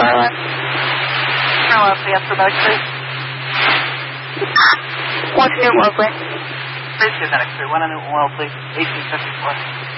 Hello, Fiesta Boat, please. What's Newton Oil, please? Please give that a crew. 1 on Newton Oil, please. 1854.